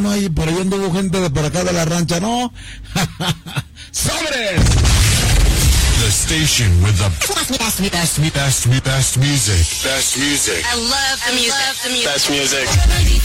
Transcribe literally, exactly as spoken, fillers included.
No, y por ahí anduvo gente de por acá de la rancha, ¿no? ¡Sobres! The station with the best, best, best, best, best music. Best music. I love the music. Best music.